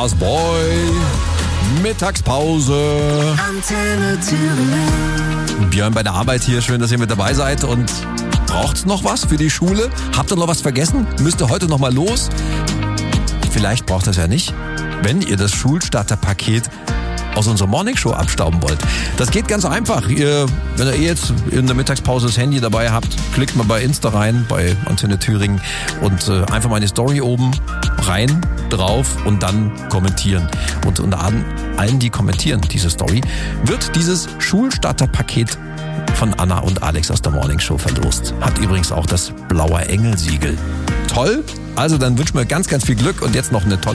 Stars Boy. Mittagspause. Antenne Thüringen. Björn bei der Arbeit hier. Schön, dass ihr mit dabei seid. Und braucht's noch was für die Schule? Habt ihr noch was vergessen? Müsst ihr heute noch mal los? Vielleicht braucht ihr es ja nicht, wenn ihr das Schulstarterpaket aus unserer Morningshow abstauben wollt. Das geht ganz einfach. Wenn ihr jetzt in der Mittagspause das Handy dabei habt, klickt mal bei Insta rein, bei Antenne Thüringen und einfach mal eine Story oben rein, drauf und dann kommentieren. Und unter allen, die kommentieren diese Story, wird dieses Schulstarterpaket von Anna und Alex aus der Morningshow verlost. Hat übrigens auch das blaue Engelsiegel. Toll. Also dann wünschen wir ganz, ganz viel Glück und jetzt noch eine tolle